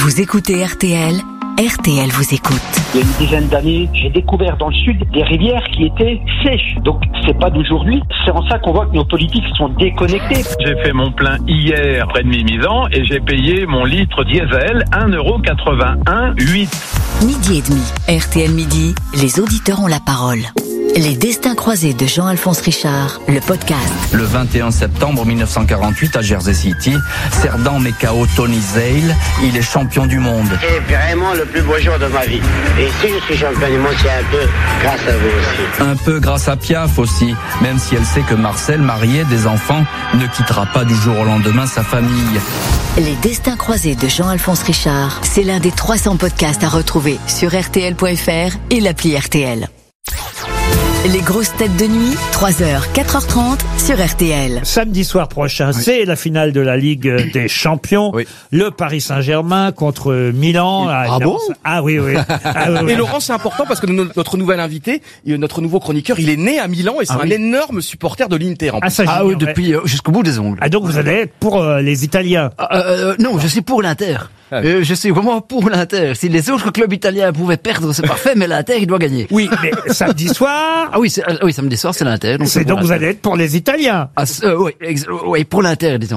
Vous écoutez RTL, RTL vous écoute. Il y a une dizaine d'années, j'ai découvert dans le sud des rivières qui étaient sèches. Donc c'est pas d'aujourd'hui. C'est en ça qu'on voit que nos politiques sont déconnectés. J'ai fait mon plein hier près de Mimizan et j'ai payé mon litre diesel 1,81 €. Midi et demi, RTL Midi, les auditeurs ont la parole. Les destins croisés de Jean-Alphonse Richard, le podcast. Le 21 septembre 1948 à Jersey City, Cerdan met KO Tony Zale, il est champion du monde. C'est vraiment le plus beau jour de ma vie. Et si je suis champion du monde, c'est un peu grâce à vous aussi. Un peu grâce à Piaf aussi, même si elle sait que Marcel, marié, des enfants, ne quittera pas du jour au lendemain sa famille. Les destins croisés de Jean-Alphonse Richard, c'est l'un des 300 podcasts à retrouver sur RTL.fr et l'appli RTL. Les grosses têtes de nuit, 3h, 4h30 sur RTL. Samedi soir prochain, c'est la finale de la Ligue des Champions. Oui. Le Paris Saint-Germain contre Milan. Ah bon ? Ah oui. Et Laurent, c'est important parce que notre nouvel invité, notre nouveau chroniqueur, il est né à Milan et c'est un énorme supporter de l'Inter. Ça, oui, depuis jusqu'au bout des ongles. Ah, donc vous allez être pour les Italiens. Non, je suis pour l'Inter. Je suis vraiment pour l'Inter. Si les autres clubs italiens pouvaient perdre, c'est parfait, mais l'Inter, il doit gagner. Oui, mais samedi soir. Ah oui, samedi soir, c'est l'Inter. Donc vous allez être pour les Italiens. Oui, pour l'Inter, disons.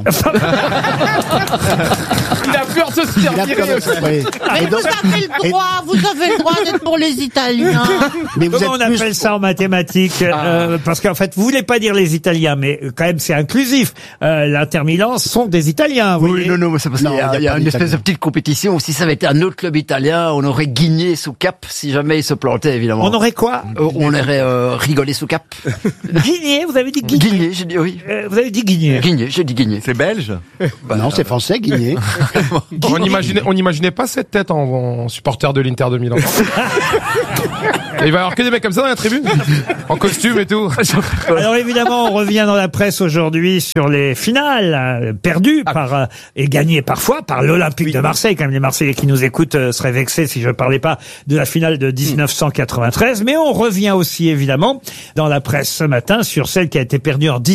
Il a peur de se faire virer aussi. Mais vous avez le droit d'être pour les Italiens. Mais comment on appelle ça en mathématiques parce qu'en fait, vous voulez pas dire les Italiens, mais quand même c'est inclusif. L'Inter Milan sont des Italiens. Vous voyez. Non, c'est parce qu'il y a une espèce de petite compétition. Si ça avait été un autre club italien, on aurait guigné sous cap si jamais il se plantait, évidemment. On aurait quoi? On aurait rigolé sous cap. Guigné, vous avez dit Guigné? Guigné, j'ai dit oui. Vous avez dit Guigné? Guigné, j'ai dit Guigné. C'est belge? Non, c'est français, Guigné. On n'imaginait pas cette tête en supporter de l'Inter de Milan. Et il va y avoir que des mecs comme ça dans la tribune, en costume et tout. Alors évidemment, on revient dans la presse aujourd'hui sur les finales perdues par et gagnées parfois par l'Olympique de Marseille. Quand même, les Marseillais qui nous écoutent seraient vexés si je parlais pas de la finale de 1993. Mais on revient aussi évidemment dans la presse ce matin sur celle qui a été perdue en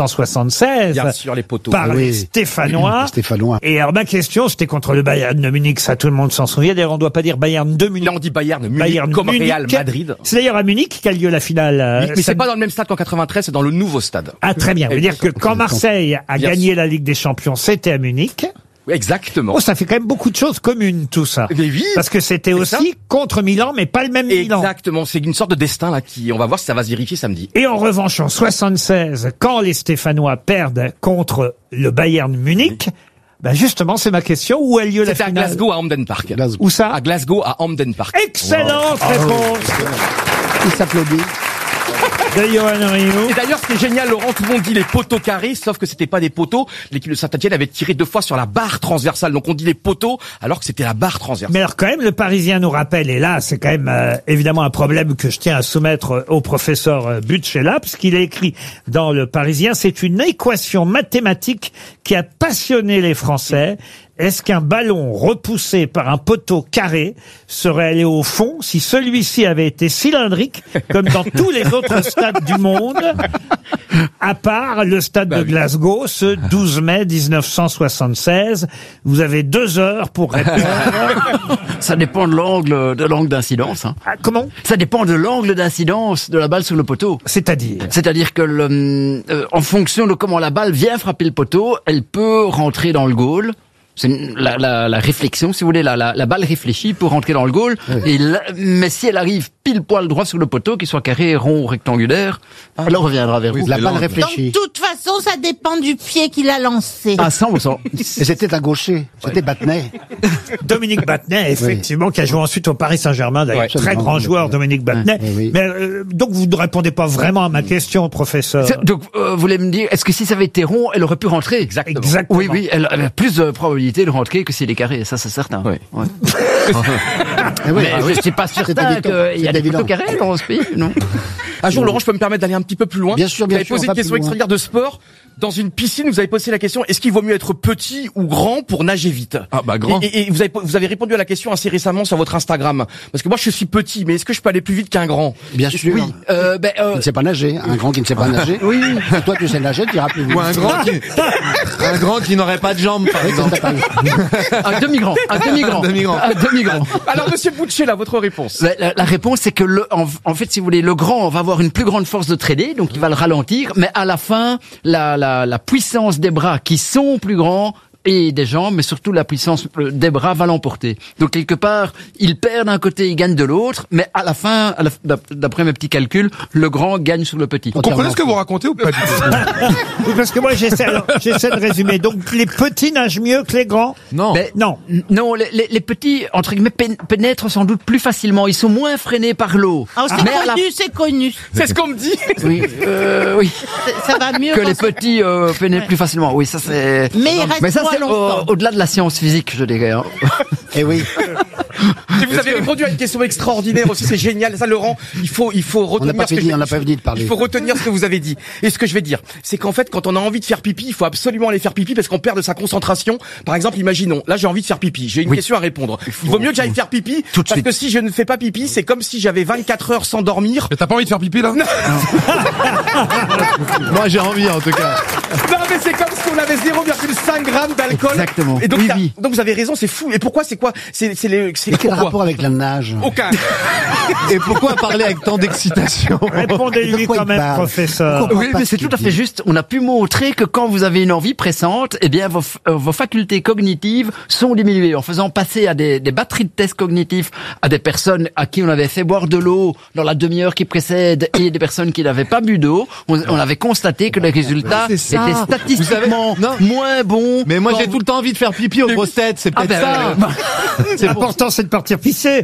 1976. Bien sûr, les poteaux. Par les Stéphanois. Et alors ma question, c'était contre le Bayern de Munich, ça tout le monde s'en souvient. D'ailleurs, on doit pas dire Bayern de Munich. Là, on dit Bayern comme Munich. Real Madrid. C'est d'ailleurs à Munich qu'a lieu la finale. Mais c'est pas dans le même stade qu'en 93, c'est dans le nouveau stade. Ah, très bien. Ça veut dire que quand Marseille a gagné la Ligue des Champions, c'était à Munich. Exactement. Oh, ça fait quand même beaucoup de choses communes, tout ça. Mais oui. Parce que c'était aussi contre Milan, mais pas le même Milan. Exactement. C'est une sorte de destin, là, on va voir si ça va se vérifier samedi. Et en revanche, en 76, quand les Stéphanois perdent contre le Bayern Munich, ben justement, c'est ma question. Où a lieu la finale? C'était à Glasgow, à Hampden Park. Où ça? À Glasgow, à Hampden Park. Excellente réponse. Il s'applaudit. De Johan Rioux. Et d'ailleurs, ce qui est génial, Laurent, tout le monde dit les poteaux carrés, sauf que c'était pas des poteaux. L'équipe de Saint-Etienne avait tiré 2 fois sur la barre transversale. Donc on dit les poteaux, alors que c'était la barre transversale. Mais alors quand même, le Parisien nous rappelle, et là, c'est quand même évidemment un problème que je tiens à soumettre au professeur Butchela, puisqu'il a écrit dans le Parisien, c'est une équation mathématique qui a passionné les Français. Est-ce qu'un ballon repoussé par un poteau carré serait allé au fond si celui-ci avait été cylindrique, comme dans tous les autres stades du monde, à part le stade de Glasgow, ce 12 mai 1976? Vous avez 2 heures pour répondre. Ça dépend de l'angle d'incidence. Hein. Ah, comment? Ça dépend de l'angle d'incidence de la balle sur le poteau. C'est-à-dire que en fonction de comment la balle vient frapper le poteau, elle peut rentrer dans le goal. C'est la réflexion, si vous voulez, la balle réfléchie pour rentrer dans le goal. Oui. Mais si elle arrive pile poil droit sur le poteau, qu'il soit carré, rond ou rectangulaire, elle reviendra vers vous. La balle réfléchit. De toute façon, ça dépend du pied qu'il a lancé. Ah, 100%. Et c'était un gaucher. C'était Battenet. Dominique Battenet, effectivement, qui a joué ensuite au Paris Saint-Germain, d'ailleurs. Très grand joueur, Dominique Battenet. Mais donc, vous ne répondez pas vraiment à ma question, professeur. Donc, vous voulez me dire, est-ce que si ça avait été rond, elle aurait pu rentrer? Exactement. Oui, elle avait plus de probabilité de rentrer que s'il est carré, ça c'est certain. Mais je suis pas certain qu'il y a des poteaux carrés dans ce pays, non? Un jour, Laurent, je peux me permettre d'aller un petit peu plus loin. Bien sûr. Vous avez posé une question extraordinaire de sport. Dans une piscine, vous avez posé la question, est-ce qu'il vaut mieux être petit ou grand pour nager vite? Ah bah grand. Et vous avez répondu à la question assez récemment sur votre Instagram. Parce que moi je suis petit, mais est-ce que je peux aller plus vite qu'un grand? Bien sûr. Oui. Qui ne sait pas nager. Un grand qui ne sait pas nager. Oui. Si toi tu sais nager, tu iras plus vite. Ou un grand qui n'aurait pas de jambes, par exemple. Un demi-grand. Un demi-grand. Un demi-grand. Alors monsieur Bouchet, votre réponse? La réponse, c'est que en fait, si vous voulez, le grand va avoir une plus grande force de traîner, donc il va le ralentir, mais à la fin, la puissance des bras qui sont plus grands et des jambes, mais surtout la puissance des bras va l'emporter. Donc quelque part, il perd d'un côté, il gagne de l'autre, mais à la fin, d'après mes petits calculs, le grand gagne sur le petit. Vous comprenez ce que vous racontez ou pas du tout? Oui, parce que moi, j'essaie de résumer. Donc, les petits nagent mieux que les grands? Non. Non. Non, les petits, entre guillemets, pénètrent sans doute plus facilement. Ils sont moins freinés par l'eau. C'est connu. C'est ce qu'on me dit. Oui, oui. Ça va mieux Que les petits pénètrent plus facilement. Oui, ça c'est... Mais ça c'est au-delà de la science physique, je dirais. Hein. Eh oui. Et vous avez répondu à une question extraordinaire aussi, c'est génial. Ça, Laurent, il faut retenir on n'a pas fini de parler. Il faut retenir ce que vous avez dit. Et ce que je vais dire, c'est qu'en fait, quand on a envie de faire pipi, il faut absolument aller faire pipi parce qu'on perd de sa concentration. Par exemple, imaginons, là, j'ai envie de faire pipi. J'ai une question à répondre. Il vaut mieux que j'aille faire pipi parce que si je ne fais pas pipi, c'est comme si j'avais 24 heures sans dormir. Mais t'as pas envie de faire pipi, là? Moi, j'ai envie, en tout cas. Non, mais c'est comme si on avait 0,5 grammes d'alcool. Exactement. Et donc, oui. donc vous avez raison, c'est fou. Et pourquoi, c'est quoi? C'est quel rapport avec la nage? Aucun. Et pourquoi parler avec tant d'excitation? Répondez-lui quand même, professeur. Oui, mais c'est tout à fait juste. On a pu montrer que quand vous avez une envie pressante, eh bien, vos facultés cognitives sont diminuées. En faisant passer à des batteries de tests cognitifs à des personnes à qui on avait fait boire de l'eau dans la demi-heure qui précède et des personnes qui n'avaient pas bu d'eau, on avait constaté que les résultats étaient statistiquement moins bons. Mais moi, j'ai tout le temps envie de faire pipi aux grosses têtes, c'est peut-être ça. L'important, c'est de partir pisser.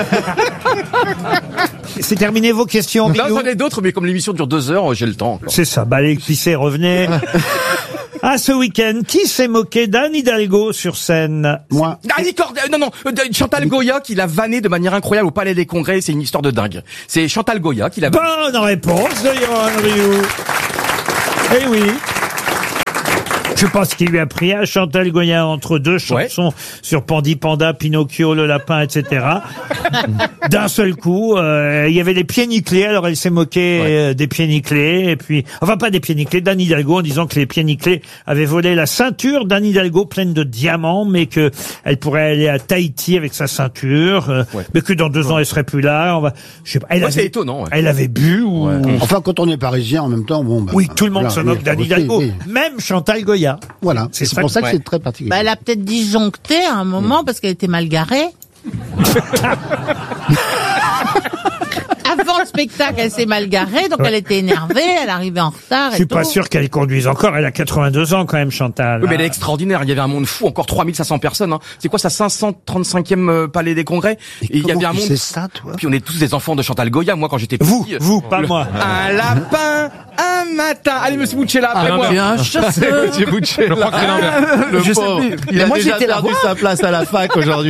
C'est terminé vos questions, Là, Bigou? j'en ai d'autres, mais comme l'émission dure 2 heures, j'ai le temps encore. C'est ça, allez pisser, revenez. Ce week-end, qui s'est moqué d'Anne Hidalgo sur scène? Moi. Chantal Goya qui l'a vanné de manière incroyable au Palais des Congrès, c'est une histoire de dingue. C'est Chantal Goya qui l'a vanné. Bonne réponse de Johan Rioux. Eh oui. Je pense qu'il lui a pris à Chantal Goya entre deux chansons sur Pandi Panda, Pinocchio, le lapin, etc. D'un seul coup, il y avait les pieds nickelés, alors elle s'est moquée des pieds nickelés, et puis, enfin pas des pieds nickelés, d'Anne Hidalgo, en disant que les pieds nickelés avaient volé la ceinture d'Anne Hidalgo pleine de diamants, mais que elle pourrait aller à Tahiti avec sa ceinture, mais que dans 2 ans elle serait plus là. Je sais pas. C'est étonnant. Elle avait bu ou... Enfin, quand on est parisien en même temps, bon. Oui, tout le monde se moque d'Anne Hidalgo, même Chantal Goya. Voilà, c'est pour ça que c'est très particulier. Elle a peut-être disjoncté à un moment parce qu'elle était mal garée. Avant le spectacle, elle s'est mal garée, donc elle était énervée, elle arrivait en retard. Je suis pas sûr qu'elle conduise encore. Elle a 82 ans quand même, Chantal. Oui, mais elle est extraordinaire. Il y avait un monde fou, encore 3500 personnes. Hein. C'est quoi ça, 535e Palais des Congrès? Et il y avait un monde. C'est ça, toi. Puis on est tous des enfants de Chantal Goya. Moi, quand j'étais petit. Vous, pas moi. Un lapin, un matin. Allez, monsieur Bouchet, après moi. Un chasseur. Monsieur Bouchet, je crois que c'est l'inverse. Le pauvre. Il a déjà perdu sa place à la fac aujourd'hui.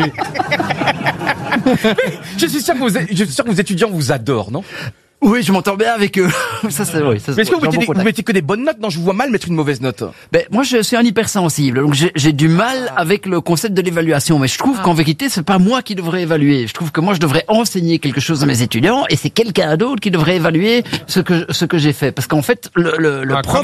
Je suis sûr que vos étudiants vous adorent, non? Oui, je m'entends bien avec eux. Ça c'est vrai. Mais est-ce que vous mettez que des bonnes notes? Non, je vous vois mal mettre une mauvaise note. Moi, je suis un hypersensible, donc j'ai du mal avec le concept de l'évaluation. Mais je trouve qu'en vérité, c'est pas moi qui devrais évaluer. Je trouve que moi, je devrais enseigner quelque chose à mes étudiants, et c'est quelqu'un d'autre qui devrait évaluer ce que j'ai fait. Parce qu'en fait, le prof,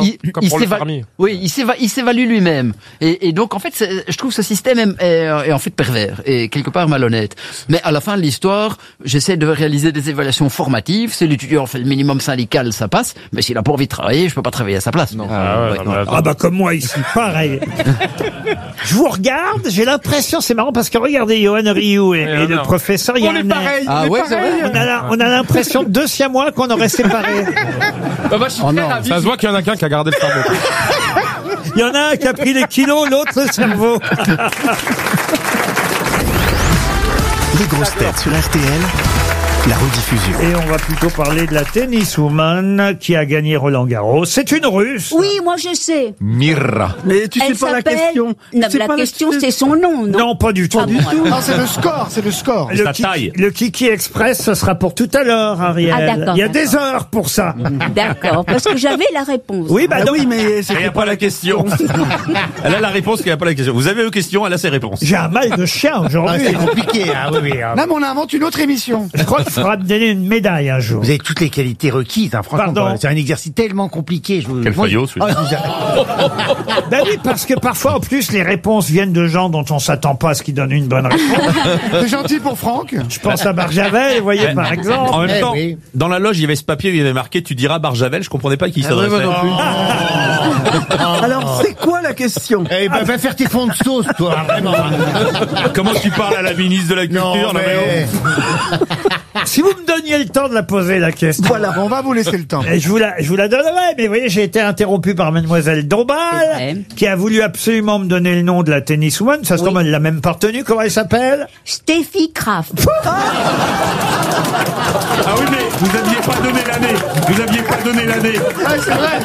il s'évalue lui-même. Et donc, en fait, je trouve ce système est en fait pervers et quelque part malhonnête. Mais à la fin de l'histoire, j'essaie de réaliser des évaluations formatives. Si l'étudiant fait le minimum syndical, ça passe. Mais s'il a pas envie de travailler, je peux pas travailler à sa place. Non. Comme moi ici, pareil. Je vous regarde, j'ai l'impression, c'est marrant parce que regardez Johan Rioux et le professeur, il y a un pareil. On a l'impression de 2 siamois qu'on aurait séparés. Ça se voit qu'il y en a qu'un qui a gardé le cerveau. Il y en a un qui a pris les kilos, l'autre le cerveau. Les grosses têtes sur RTL. La rediffusion. Et on va plutôt parler de la tenniswoman qui a gagné Roland-Garros. C'est une Russe. Oui, moi je sais. Mirra. Mais tu sais pas la question. Non, la question c'est son nom, non? Non, pas du tout. Non, c'est le score, c'est le score. Le Kiki Express, ce sera pour tout à l'heure, Ariel. Ah, d'accord, Il y a des heures pour ça. D'accord, parce que j'avais la réponse. Oui, bah non. Oui, mais Il n'y a pas la question. Elle a la réponse, il n'y a pas la question. Vous avez vos questions, elle a ses réponses. J'ai un mal de chien aujourd'hui. C'est compliqué, hein, oui. Non, mais on invente une autre émission. Je crois qu'il faudra me donner une médaille un jour. Vous avez toutes les qualités requises, hein, franchement. Pardon. C'est un exercice tellement compliqué. Quel faillot, celui-là. Ben oui, parce que parfois, en plus, les réponses viennent de gens dont on s'attend pas à ce qu'ils donnent une bonne réponse. C'est gentil pour Franck. Je pense à Barjavel, vous voyez, par exemple. En même temps, oui. dans la loge, il y avait ce papier où il y avait marqué tu diras Barjavel, je comprenais pas qui s'adressait. alors c'est quoi la question? Eh ben, va faire tes fonds de sauce, toi, vraiment. Comment tu parles à la ministre de la Culture? Non, mais... Si vous me donniez le temps de la poser, la question. Voilà, on va vous laisser le temps. Et je vous la donnerai, mais vous voyez, j'ai été interrompu par mademoiselle Dombal, qui a voulu absolument me donner le nom de la tenniswoman. Ça se tombe, elle l'a même pas retenu. Comment elle s'appelle? Steffi Kraft. Ah oui, mais vous aviez pas donné l'année. Vous aviez pas donné l'année. Ouais, c'est vrai.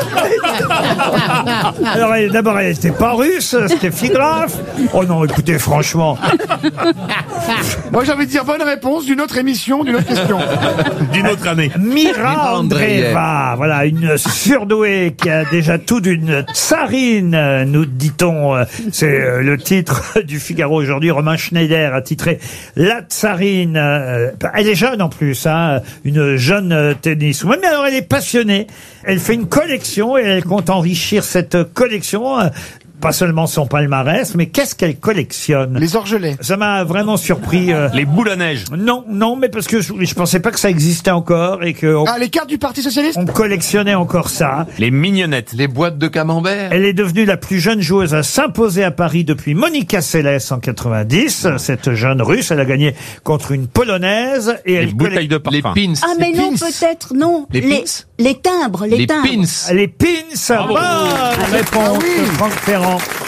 Alors, d'abord, elle était pas russe, Steffi Graf. Oh non, écoutez, franchement. Moi, j'ai envie de dire bonne réponse d'une autre émission, d'une autre question. D'une autre année. Mira Andreeva, voilà, une surdouée qui a déjà tout d'une tsarine, nous dit-on. C'est le titre du Figaro aujourd'hui. Romain Schneider a titré La tsarine. Elle est jeune en plus, hein, une jeune tenniswoman. Mais alors, elle est passionnée. Elle fait une collection et elle compte enrichir cette collection. Pas seulement son palmarès, mais qu'est-ce qu'elle collectionne? Les orgelets. Ça m'a vraiment surpris. Les boules à neige. Non, mais parce que je pensais pas que ça existait encore et que les cartes du Parti Socialiste. On collectionnait encore ça. Les mignonnettes. Les boîtes de camembert. Elle est devenue la plus jeune joueuse à s'imposer à Paris depuis Monica Seles en 90. Cette jeune Russe, elle a gagné contre une Polonaise et elle bouteilles de parfum. Les pins. Ah mais non, peut-être non. Les pins. Les timbres, les timbres. Pins. Les pins. Bravo. Bonne réponse de Franck Ferrand.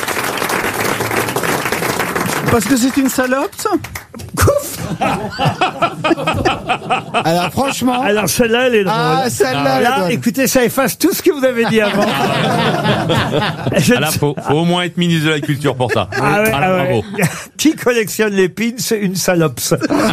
Parce que c'est une salope, ça? Alors franchement. Alors celle-là, elle est drôle. Ah, celle-là, elle est Là, bonne. écoutez, ça efface tout ce que vous avez dit avant. Là, faut au moins être ministre de la Culture pour ça. Ah ouais, Bravo. Qui collectionne les pins? Une salope.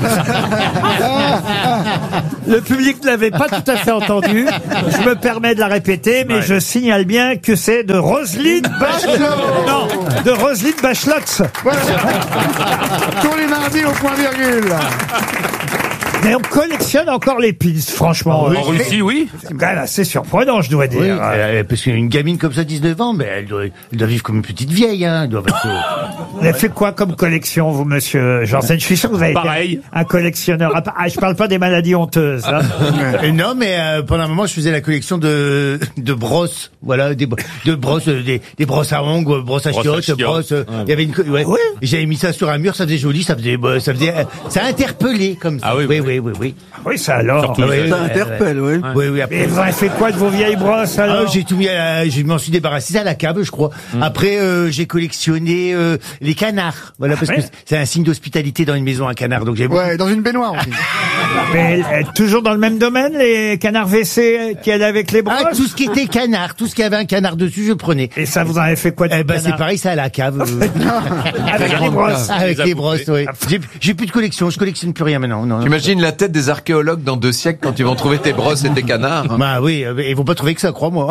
Le public ne l'avait pas tout à fait entendu. Je me permets de la répéter, mais je signale bien que c'est de Roselyne Bachelot. Non, de Roselyne Bachelot. Voilà. Tous les mardis au point virgule. Mais on collectionne encore les pins, franchement. En Russie, oui. C'est quand même assez surprenant, je dois dire. Oui, parce qu'une gamine comme ça, 19 ans, mais elle doit vivre comme une petite vieille, hein. Elle doit être... Vous avez fait quoi comme collection, vous, monsieur Janssen? Je suis sûr que vous avez été un collectionneur. Ah, je parle pas des maladies honteuses. Hein. Non, mais pendant un moment, je faisais la collection de brosses. Voilà, des brosses, des brosses à ongles, brosses à chiottes, brosses. Il y avait une. Ouais. Oui. J'avais mis ça sur un mur, ça faisait joli, ça interpellait comme ça. Ah oui. Oui, ça alors. Surtout, Ça interpelle, oui. Oui, après. Et vous avez fait quoi de vos vieilles brosses alors? J'ai tout mis je m'en suis débarrassé à la cave, je crois. Après, j'ai collectionné les canards. Voilà, parce que c'est un signe d'hospitalité dans une maison, un canard. Donc j'ai. Ouais, dans une baignoire aussi. Mais toujours dans le même domaine, les canards WC qui allaient avec les brosses? Ah, tout ce qui était canard, tout ce qui avait un canard dessus, je prenais. Et ça, vous en avez fait quoi de c'est pareil, ça à la cave. avec les brosses. Avec les brosses, oui. J'ai plus de collection, je collectionne plus rien maintenant. Non. T'imagines la tête des archéologues dans 2 siècles quand ils vont trouver tes brosses et tes canards? Bah oui, ils vont pas trouver que ça, crois-moi.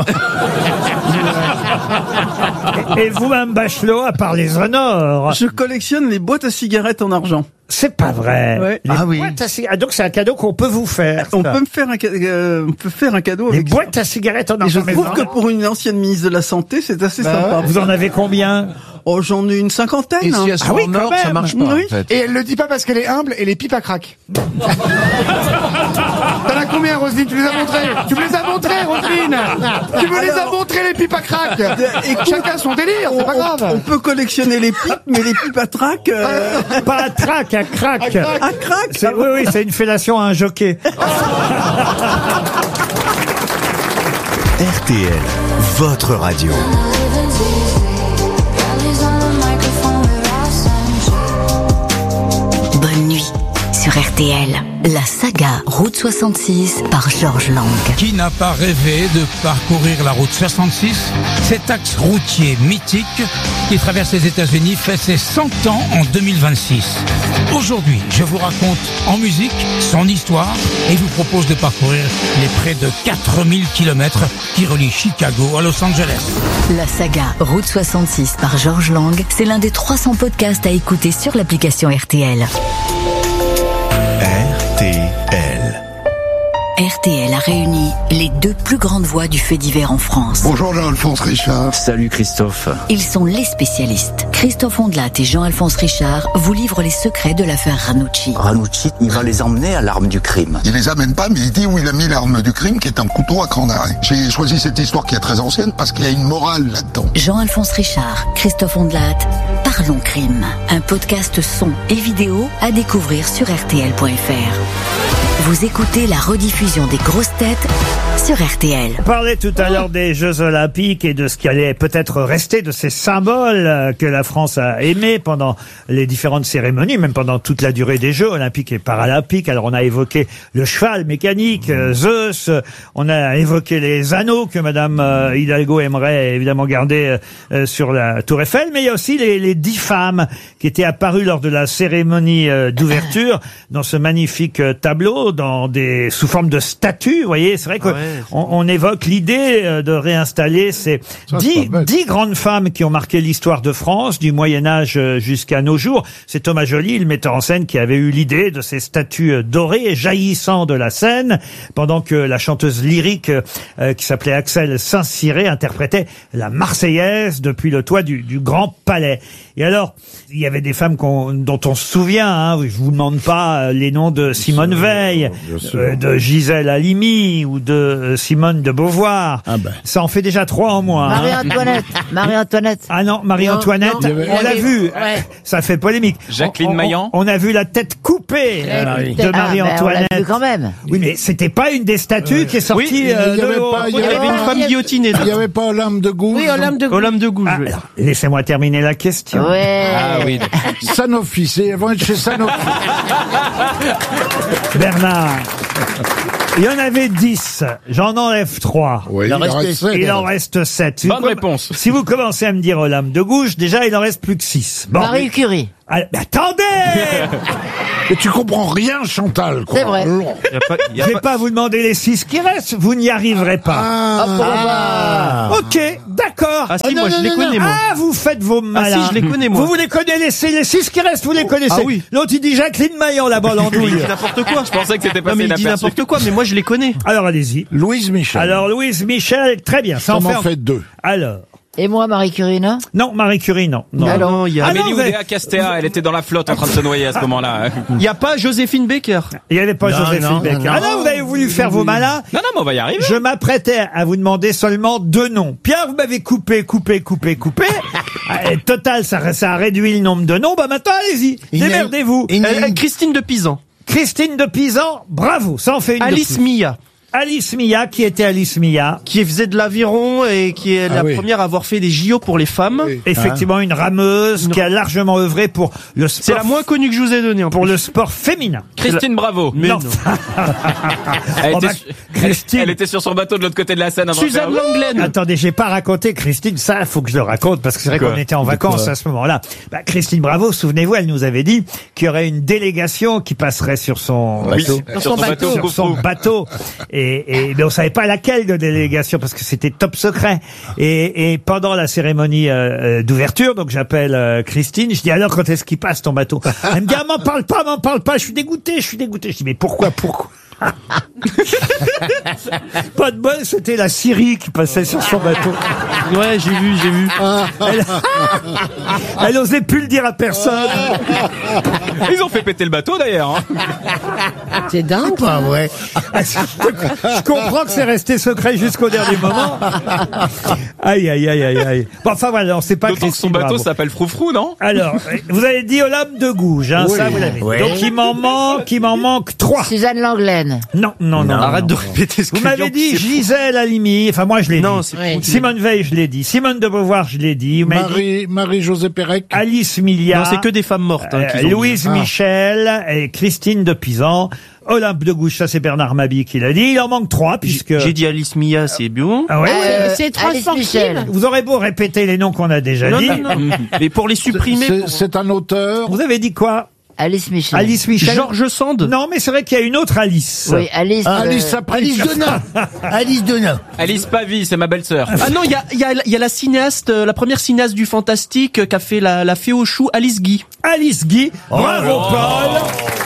Et vous-même, Bachelot, à part les honneurs? Je collectionne les boîtes à cigarettes en argent. C'est pas vrai. Ouais. Les boîtes à cigarettes. Donc c'est un cadeau qu'on peut vous faire. On peut faire un cadeau Les avec boîtes à cigarettes en ça. Et je argent. trouve que pour une ancienne ministre de la Santé, c'est assez sympa. Vous en avez combien? Oh, j'en ai une cinquantaine. Et si elles sont en or, ça marche pas, Oui. en fait. Et elle le dit pas parce qu'elle est humble et les pipes à crack. T'en as combien, Roselyne? Tu les as montrés? Tu me les as montrés, Roselyne? Tu me les as montrés, les pipes à crack? Chacun son délire, c'est pas grave. On peut collectionner les pipes, mais les pipes à trac... Pas à trac, à crack. À crack. Oui, c'est une fellation à un jockey. RTL, votre radio. Bonne nuit sur RTL. La saga Route 66 par Georges Lang. Qui n'a pas rêvé de parcourir la route 66, cet axe routier mythique qui traverse les États-Unis fait ses 100 ans en 2026. Aujourd'hui, je vous raconte en musique son histoire et vous propose de parcourir les près de 4000 kilomètres qui relient Chicago à Los Angeles. La saga Route 66 par Georges Lang, c'est l'un des 300 podcasts à écouter sur l'application RTL. RTL a réuni les 2 plus grandes voix du fait divers en France. Bonjour Jean-Alphonse Richard. Salut Christophe. Ils sont les spécialistes. Christophe Ondelat et Jean-Alphonse Richard vous livrent les secrets de l'affaire Ranucci. Ranucci, il va les emmener à l'arme du crime. Il les amène pas, mais il dit où il a mis l'arme du crime, qui est un couteau à cran d'arrêt. J'ai choisi cette histoire qui est très ancienne parce qu'il y a une morale là-dedans. Jean-Alphonse Richard, Christophe Ondelat, Parlons Crime. Un podcast son et vidéo à découvrir sur RTL.fr. Vous écoutez la rediffusion des grosses têtes sur RTL. On parlait tout à l'heure des Jeux Olympiques et de ce qui allait peut-être rester de ces symboles que la France a aimés pendant les différentes cérémonies, même pendant toute la durée des Jeux Olympiques et Paralympiques. Alors on a évoqué le cheval mécanique, Zeus, on a évoqué les anneaux que Madame Hidalgo aimerait évidemment garder sur la Tour Eiffel, mais il y a aussi les 10 femmes qui étaient apparues lors de la cérémonie d'ouverture dans ce magnifique tableau, sous forme de statues. Vous voyez, c'est vrai que on évoque l'idée de réinstaller ces 10 grandes femmes qui ont marqué l'histoire de France du Moyen-Âge jusqu'à nos jours. C'est Thomas Joly, le metteur en scène, qui avait eu l'idée de ces statues dorées jaillissant de la scène, pendant que la chanteuse lyrique qui s'appelait Axel Saint-Cyr interprétait la Marseillaise depuis le toit du Grand Palais. Et alors, il y avait des femmes dont on se souvient, hein. Je vous demande pas les noms de Simone Veil, de Gisèle Halimi ou de Simone de Beauvoir. Ça en fait déjà 3 en moins. Marie-Antoinette. Marie-Antoinette. Ah non, Marie-Antoinette, on l'a vu. Ouais. Ça fait polémique. Jacqueline Maillan. On a vu la tête coupée de Marie-Antoinette. On l'a vu quand même. Oui, mais c'était pas une des statues qui est sortie il y avait une femme guillotinée. Il n'y avait pas Olympe de Gouges. Oui, Olympe de Gouges. Olympe de Gouges. Alors, laissez-moi terminer la question. Ouais. Ah oui. Sanofi, elles vont être chez Sanofi. Bernard, il y en avait 10, j'en enlève 3. Oui, il en reste 7. Bonne réponse. Si vous commencez à me dire Olympe de Gouges, déjà il en reste plus que 6. Bon. Marie Curie. Ah, mais attendez. Mais tu comprends rien, Chantal, quoi. C'est vrai. Je vais pas vous demander les 6 qui restent, vous n'y arriverez pas. Ok, d'accord. Ah si, moi je les connais, moi. Ah, vous faites vos malins. Ah si, je les connais, moi. Vous les connaissez, les 6 qui restent, vous les connaissez. Ah oui. L'autre, il dit Jacqueline Maillan, la balle en douille. Il dit n'importe quoi. Je pensais que c'était pas il dit n'importe quoi, mais moi je les connais. Alors, allez-y. Louise Michel. Alors, Louise Michel, très bien. Ça en fait 2. Alors. Et moi, Marie Curie, non? Non, Marie Curie, non. Alors, il y a Amélie Oudéa Castéa, elle était dans la flotte en train de se noyer à ce moment-là. Il n'y a pas Joséphine Baker. Il n'y avait pas Joséphine Baker. Ah non, vous avez voulu faire vos malins. Non, mais on va y arriver. Je m'apprêtais à vous demander seulement 2 noms. Pierre, vous m'avez coupé. Total, ça a réduit le nombre de noms. Bah maintenant, allez-y. Démerdez-vous. Christine de Pisan. Christine de Pisan, bravo. Ça en fait une Alice de plus. Mia. Alice Mia, qui était Alice Mia? Qui faisait de l'aviron et qui est la première à avoir fait des JO pour les femmes. Oui. Effectivement, une rameuse qui a largement œuvré pour le sport. C'est la moins connue que je vous ai donnée. Pour le sport féminin. Christine Bravo. Mais non. Christine. Elle était sur son bateau de l'autre côté de la Seine. Suzanne Langlaine. Attendez, j'ai pas raconté Christine. Ça, faut que je le raconte parce que c'est vrai qu'on était en vacances à ce moment-là. Christine Bravo, souvenez-vous, elle nous avait dit qu'il y aurait une délégation qui passerait sur son bateau. Sur son bateau. Mais on savait pas laquelle de délégation parce que c'était top secret. Et pendant la cérémonie d'ouverture, donc j'appelle Christine, je dis alors quand est-ce qu'il passe ton bateau? Elle me dit m'en parle pas, je suis dégoûté. Je dis mais pourquoi? Pas de bol, c'était la Syrie qui passait sur son bateau. Ouais, j'ai vu. Elle osait plus le dire à personne. Ils ont fait péter le bateau d'ailleurs. C'est dingue. Pas vrai. Je comprends que c'est resté secret jusqu'au dernier moment. Aïe. Bon, enfin voilà, on sait pas. D'autant que son bateau s'appelle Froufrou, non? Alors, vous avez dit Olympe de Gouges, hein, oui, ça vous l'avez. Oui. Donc il m'en manque 3. Suzanne Langlaine. Non. Arrête de répéter ce que Vous m'avez dit c'est Gisèle Halimi. Enfin, moi, je l'ai Non, dit. c'est fou. Simone Veil, je l'ai dit. Simone de Beauvoir, je l'ai dit. Vous m'avez dit Marie-Josée Pérec. Alice Milia. Non, c'est que des femmes mortes. Hein, qu'ils ont Louise dit. Michel et Christine de Pisan. Olympe de Gouges, ça c'est Bernard Mabie qui l'a dit. Il en manque 3 puisque... J'ai dit Alice Mia, c'est bon. Ah ouais, C'est transportable. Vous aurez beau répéter les noms qu'on a déjà Non, dit. non. Mais pour les supprimer. C'est un auteur. Vous avez dit quoi? Alice Michel. Alice Michel. Georges Sand. Non, mais c'est vrai qu'il y a une autre Alice. Oui, Alice. Alice Donat. Alice Donat. Alice Pavie, c'est ma belle-sœur. Ah non, il y a la cinéaste, la première cinéaste du fantastique qui a fait la Fée aux choux, Alice Guy. Alice Guy. Bravo, Paul.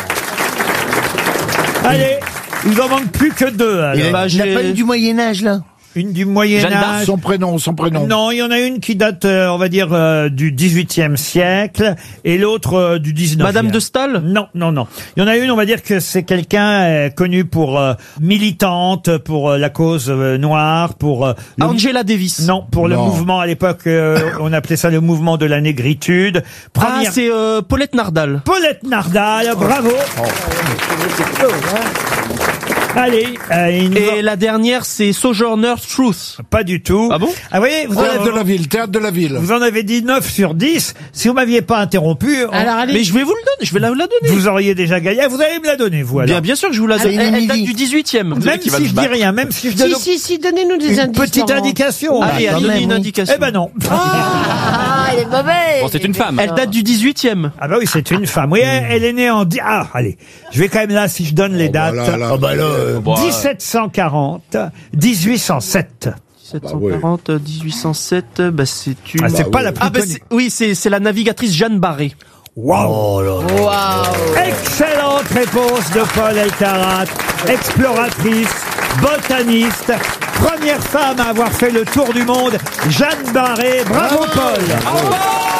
Allez, il en manque plus que 2. Alors. Il n'a pas une du Moyen-Âge, là? Une du Moyen-Âge. Son prénom. Non, il y en a une qui date, on va dire, du 18e siècle et l'autre du 19e. Madame de Staël? Non. Il y en a une, on va dire que c'est quelqu'un connu pour militante, pour la cause noire, pour... Angela Davis. Non, pour le mouvement à l'époque, on appelait ça le mouvement de la négritude. Ah, c'est Paulette Nardal. Paulette Nardal, bravo. Allez, et la dernière, c'est Sojourner Truth. Pas du tout. Ah bon? Ah oui, Théâtre de la Ville. Vous en avez dit 9 sur 10. Si vous m'aviez pas interrompu, mais je vais vous le donner, je vais la donner. vous auriez déjà gagné. Vous allez me la donner, vous, alors. Bien sûr que je vous la donne. Elle date du 18e. Même si je dis rien, même si je donne Si, donnez-nous des une indices. petite Laurent. indication. Allez, donnez une indication. Eh ben non. Ah, elle est mauvaise. Bon, c'est une femme. Elle date du 18e. Ah bah oui, c'est une femme. Oui, elle est née en... Ah, allez. Je vais quand même là, si je donne les dates. 1740, 1807. 1740, 1807, bah c'est une... Ah, c'est pas la plus connue. Oui, c'est la navigatrice Jeanne Barré. Wow. Excellente réponse de Paul Elkarat, exploratrice, botaniste, première femme à avoir fait le tour du monde, Jeanne Barré. Bravo Paul.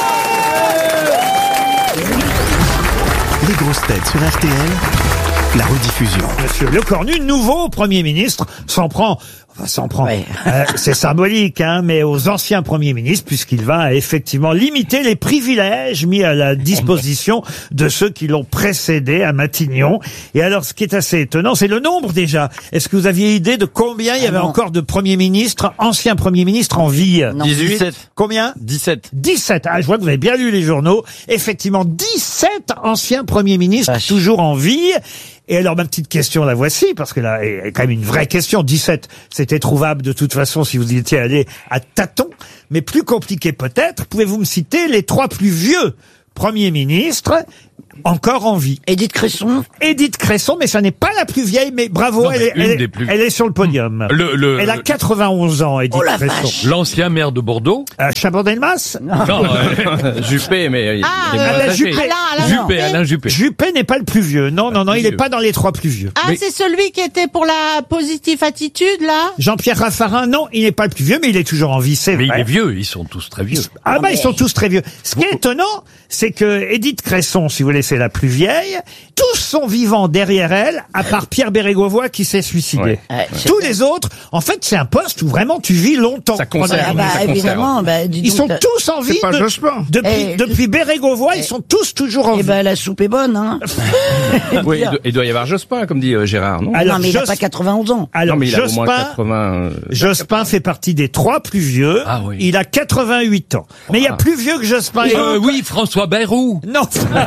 Les grosses têtes sur RTL, la rediffusion. Monsieur Lecornu, nouveau Premier ministre, s'en prend. Ouais. C'est symbolique, hein, mais aux anciens premiers ministres, puisqu'il va effectivement limiter les privilèges mis à la disposition de ceux qui l'ont précédé à Matignon. Et alors, ce qui est assez étonnant, c'est le nombre déjà. Est-ce que vous aviez idée de combien il y avait encore de premiers ministres, anciens premiers ministres en vie? 18. Combien? 17. 17. Ah, je vois que vous avez bien lu les journaux. Effectivement, 17 anciens premiers ministres toujours en vie. Et alors, ma petite question, la voici, parce que là, il y a quand même une vraie question. 17, c'était trouvable de toute façon si vous y étiez allé à tâtons. Mais plus compliqué peut-être, pouvez-vous me citer les 3 plus vieux premiers ministres encore en vie? Édith Cresson. Édith Cresson, mais ça n'est pas la plus vieille, mais bravo, Non, mais elle est sur le podium. Elle a 91 ans, Édith Cresson. L'ancien maire de Bordeaux. Chaban-Delmas? Non, Juppé, mais il est Alain Juppé. Alain Juppé. Juppé n'est pas le plus vieux. Non, il n'est pas dans les 3 plus vieux. Ah, c'est celui qui était pour la positive attitude, là? Jean-Pierre Raffarin, non, il n'est pas le plus vieux, mais il est toujours en vie, c'est vrai. Mais il est vieux, ils sont tous très vieux. Ah bah, ils sont tous très vieux. Ce qui est étonnant, c'est que Édith Cresson, si vous voulez, c'est la plus vieille. Tous sont vivants derrière elle, à part Pierre Bérégovoy qui s'est suicidé. Tous les autres, en fait, c'est un poste où vraiment tu vis longtemps. Ça conserve. Ah bah, évidemment. Bah, Ils sont tous en vie. Depuis Bérégovoy, ils sont tous toujours en vie. Eh ben, la soupe est bonne, hein. Oui, il doit y avoir Jospin, comme dit Gérard, non? Alors, non, mais il n'a pas 91 ans. Alors, non, mais il a au moins 80... Jospin fait partie des 3 plus vieux. Ah oui. Il a 88 ans. Mais il y a plus vieux que Jospin. Oui, François Bayrou. Non.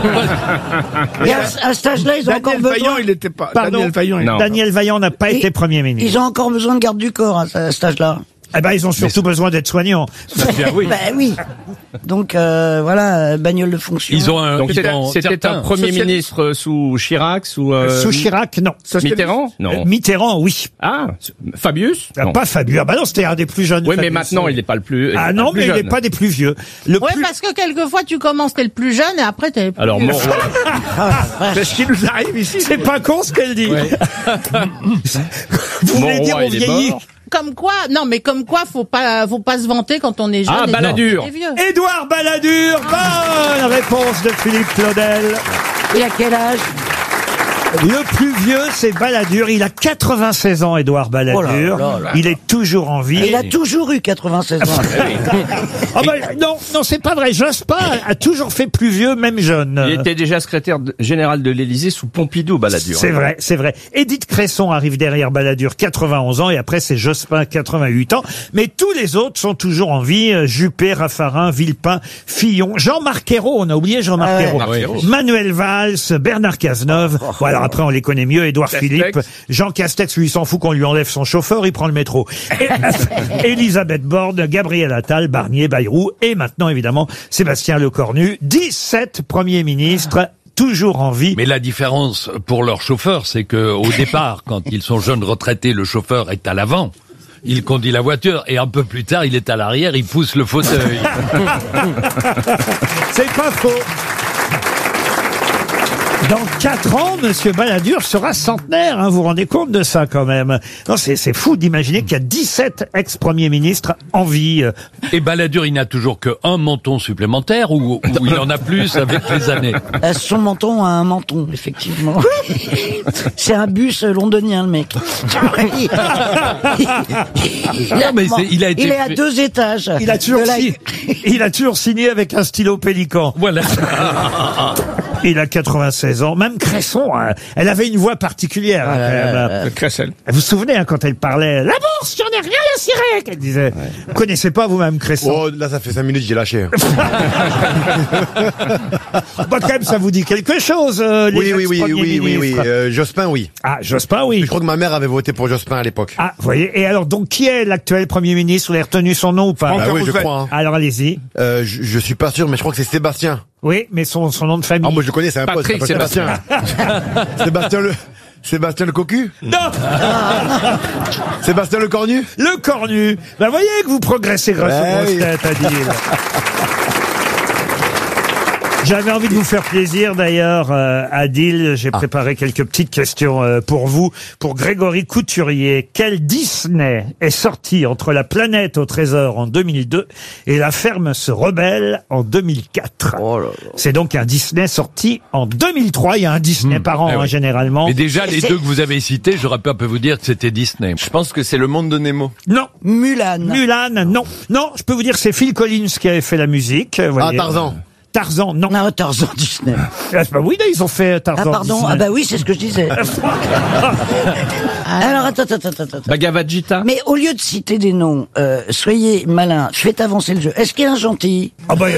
Et à cet âge-là, ils ont encore besoin... il n'était pas. Pardon, Daniel Vaillant n'a pas été Premier ministre. Ils ont encore besoin de garde du corps à cet âge-là. Eh ben, ils ont surtout besoin d'être soignants. Oui. Oui. Donc, voilà, bagnole de fonction. Ils ont Donc, c'était un Premier ministre sous Chirac, sous Chirac, non. Mitterrand? Non. Mitterrand, oui. Ah, Fabius? Pas Fabius. Ah bah non, c'était un des plus jeunes. Oui, mais Fabius. maintenant, il n'est pas le plus. Ah non, mais il n'est pas des plus vieux. Parce que quelquefois, tu commences, t'es le plus jeune, et après, t'es le plus Alors, vieux. C'est ce qui nous arrive ici. C'est pas con ce qu'elle dit. Ouais. Vous voulez dire on vieillit? Comme quoi, faut pas se vanter quand on est jeune. Ah, et Balladur. quand on est vieux. Édouard Balladur, bonne réponse de Philippe Claudel. Et à quel âge? Le plus vieux, c'est Balladur. Il a 96 ans, Édouard Balladur. Oh là là là. Il est toujours en vie. Il a toujours eu 96 ans. Ah bah, non, c'est pas vrai. Jospin a toujours fait plus vieux, même jeune. Il était déjà secrétaire général de l'Élysée sous Pompidou, Balladur. C'est vrai, c'est vrai. Édith Cresson arrive derrière Balladur, 91 ans, et après c'est Jospin, 88 ans. Mais tous les autres sont toujours en vie. Juppé, Raffarin, Villepin, Fillon, Jean-Marc Ayrault, on a oublié Jean-Marc Ayrault. Manuel Valls, Bernard Cazeneuve. Bon, alors après on les connaît mieux, Édouard Philippe. Jean Castex, lui, s'en fout qu'on lui enlève son chauffeur, il prend le métro. Elisabeth Borne, Gabriel Attal, Barnier, Bayrou, et maintenant évidemment Sébastien Lecornu. 17 premiers ministres toujours en vie. Mais la différence pour leur chauffeur, c'est que au départ, quand ils sont jeunes retraités, le chauffeur est à l'avant. Il conduit la voiture et un peu plus tard, il est à l'arrière, il pousse le fauteuil. C'est pas faux. Dans 4 ans, Monsieur Balladur sera centenaire, hein, vous vous rendez compte de ça quand même. Non, c'est fou d'imaginer qu'il y a 17 ex-premiers ministres en vie. Et Balladur, il n'a toujours qu'un menton supplémentaire ou il en a plus avec les années? Son menton a un menton, effectivement. C'est un bus londonien, le mec. Il est à 2 étages. Il a toujours signé avec un stylo Pélican. Voilà. Il a 96 ans. Même Cresson, hein, elle avait une voix particulière. Cressel. Vous vous souvenez, hein, quand elle parlait, la bourse, j'en ai rien à cirer, qu'elle disait. Vous connaissez pas vous-même Cresson? Oh, là, ça fait 5 minutes, j'ai lâché. Bah, quand même, ça vous dit quelque chose, Oui. Jospin, oui. Ah, Jospin, oui. Je crois que ma mère avait voté pour Jospin à l'époque. Ah, vous voyez. Et alors, donc, qui est l'actuel Premier ministre? Vous avez retenu son nom ou pas? Ah oui, je crois. Hein. Alors, allez-y. Je suis pas sûr, mais je crois que c'est Sébastien. Oui, mais son nom de famille. Ah, moi, je le connais, c'est un pote, c'est Sébastien. Sébastien le cocu? Non. Sébastien le cornu? Le cornu. Bah, voyez que vous progressez grâce aux grosses têtes, Adil. J'avais envie de vous faire plaisir d'ailleurs, Adil. J'ai préparé quelques petites questions pour vous. Pour Grégory Couturier, quel Disney est sorti entre La planète au trésor en 2002 et La ferme se rebelle en 2004? C'est donc un Disney sorti en 2003. Il y a un Disney par an, hein, généralement. Mais déjà, les deux que vous avez cités, j'aurais pas pu vous dire que c'était Disney. Je pense que c'est Le Monde de Nemo. Non. Mulan. Mulan, non. Non, je peux vous dire que c'est Phil Collins qui avait fait la musique. Voyez. Tarzan. Tarzan, non. Non, Tarzan Disney. Bah oui, là, ils ont fait Tarzan. Ah, pardon. Disney. Ah, bah oui, c'est ce que je disais. Alors, attends. Bhagavad Gita. Mais au lieu de citer des noms, soyez malins, faites avancer le jeu. Est-ce qu'il y a un gentil? Ah bah, il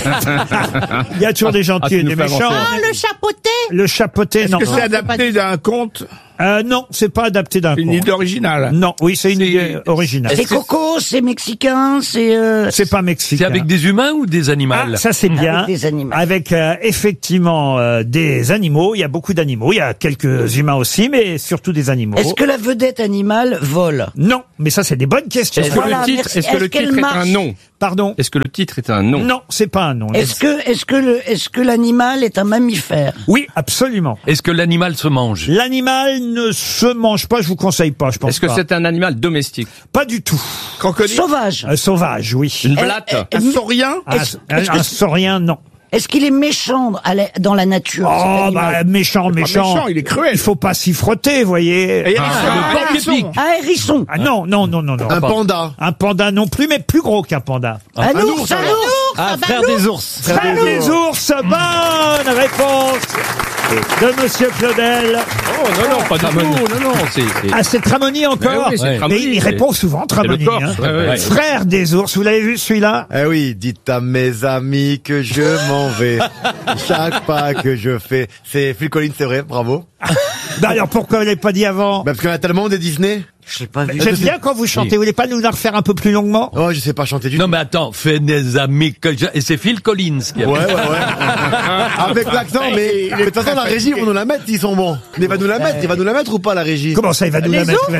y a toujours des gentils et des méchants. Ah, le chapeauté. Le chapeauté, non. Est-ce que c'est adapté d'un conte? Non, c'est pas adapté d'un conte. Une idée originale. Non, oui, c'est une idée originale. C'est Coco, c'est mexicain, c'est... C'est pas mexicain. C'est avec des humains ou des animaux? Ah, ça c'est bien. Avec des animaux. Avec effectivement des animaux. Il y a beaucoup d'animaux. Il y a quelques humains aussi, mais surtout des animaux. Est-ce que la vedette animale vole? Non, mais ça c'est des bonnes questions. Est-ce que le titre est un nom? Pardon? Est-ce que le titre est un nom? Non, c'est pas un nom. Est-ce que l'animal est un mammifère? Oui, absolument. Est-ce que l'animal se mange? L'animal ne se mange pas, je vous conseille pas, je pense. Est-ce que c'est un animal domestique? Pas du tout. Crocodile? Sauvage. Sauvage, oui. Une blatte? Un saurien? Un saurien, non. Est-ce qu'il est méchant dans la nature? Oh, bah, méchant. Il est cruel. Il faut pas s'y frotter, voyez. Hérisson. Ah, non. Un panda. Un panda non plus, mais plus gros qu'un panda. Un ours. Ah, frère des ours. Frère des ours, bonne réponse de Monsieur Claudel. Oh, non, pas du tout. Non, c'est... Ah, c'est Tramoni encore? Oui, c'est Tramoni, mais il répond souvent Tramoni. Hein. Frère des ours, vous l'avez vu celui-là? Eh oui, dites à mes amis que je m'en vais. Chaque pas que je fais. C'est Phil Collins, c'est vrai, bravo. Bah alors pourquoi vous l'avez pas dit avant? Parce qu'il y en a tellement des Disney. Je l'ai pas vu. J'aime bien quand vous chantez. Vous voulez pas nous la refaire un peu plus longuement? Oh, je sais pas chanter du tout. Non, mais attends, fais des amis que et c'est Phil Collins qui a fait. Ouais. Avec l'accent, mais de toute façon, la régie, ils vont nous la mettre, ils sont bons. Mais il va nous la mettre ou pas, la régie? Comment ça, il va nous la mettre?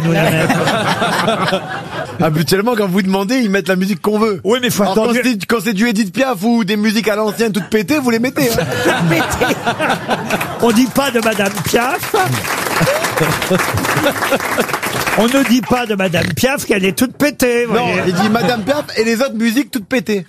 Habituellement, quand vous demandez, ils mettent la musique qu'on veut. Oui, mais faut attendre. Quand c'est du Edith Piaf ou des musiques à l'ancienne toutes pétées, vous les mettez. Hein. On dit pas de Madame Piaf. On ne dit pas de Madame Piaf qu'elle est toute pétée. Non, il dit Madame Piaf et les autres musiques toutes pétées.